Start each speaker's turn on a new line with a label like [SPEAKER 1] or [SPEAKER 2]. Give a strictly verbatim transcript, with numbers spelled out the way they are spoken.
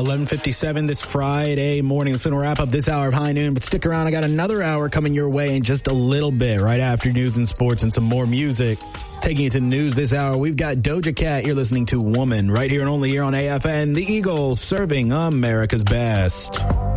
[SPEAKER 1] eleven fifty-seven this Friday morning. It's going to wrap up this hour of High Noon, but stick around. I got another hour coming your way in just a little bit, right after news and sports and some more music. Taking you to the news this hour, we've got Doja Cat. You're listening to Woman right here and only here on A F N. The Eagles serving America's best.